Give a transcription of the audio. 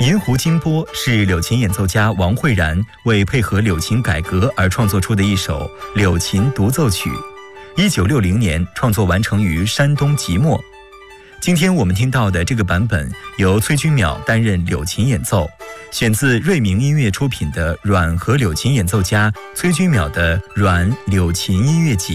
银湖金波是柳琴演奏家王慧然为配合柳琴改革而创作出的一首柳琴独奏曲，1960年创作完成于山东即墨。今天我们听到的这个版本由崔君淼担任柳琴演奏，选自瑞明音乐出品的阮和柳琴演奏家崔君淼的阮柳琴音乐集。